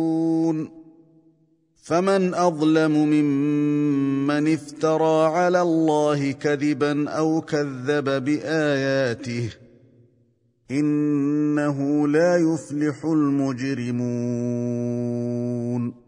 فمن أظلم ممن افترى على الله كذبا أو كذب بآياته إنه لا يفلح المجرمون